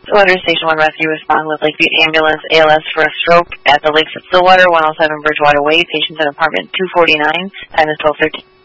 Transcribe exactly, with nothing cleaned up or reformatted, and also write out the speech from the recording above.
Stillwater Station one Rescue respond with Lakeview Ambulance A L S for a stroke at the Lakes at Stillwater, one oh seven Bridgewater Way. Patients in apartment two forty-nine. Time is twelve thirteen.